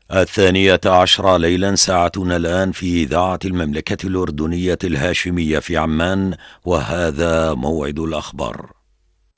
12 ليلا ساعتنا الآن في إذاعة المملكة الأردنية الهاشمية في عمان، وهذا موعد الأخبار.